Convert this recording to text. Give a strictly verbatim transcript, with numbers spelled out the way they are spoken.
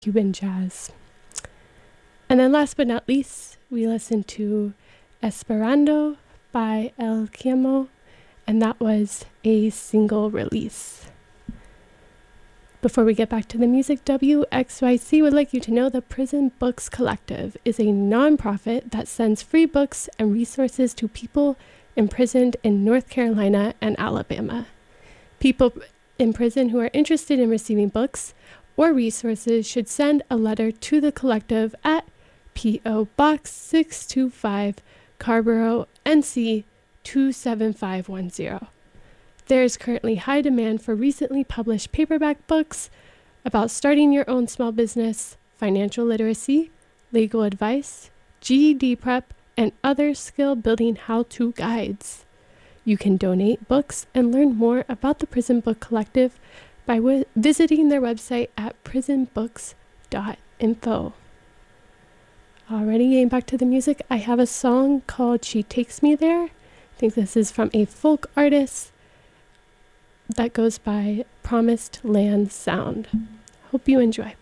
Cuban jazz. And then last but not least, we listened to Esperando by El Quiemo, and that was a single release. Before we get back to the music, W X Y C would like you to know the Prison Books Collective is a nonprofit that sends free books and resources to people imprisoned in North Carolina and Alabama. People in prison who are interested in receiving books or resources should send a letter to the collective at P O Box six two five, Carrboro, N C two seven five one zero. There is currently high demand for recently published paperback books about starting your own small business, financial literacy, legal advice, G E D prep, and other skill-building how-to guides. You can donate books and learn more about the Prison Book Collective by w- visiting their website at prison books dot info. Alrighty, getting back to the music, I have a song called She Takes Me There. I think this is from a folk artist that goes by Promised Land Sound. Hope you enjoy.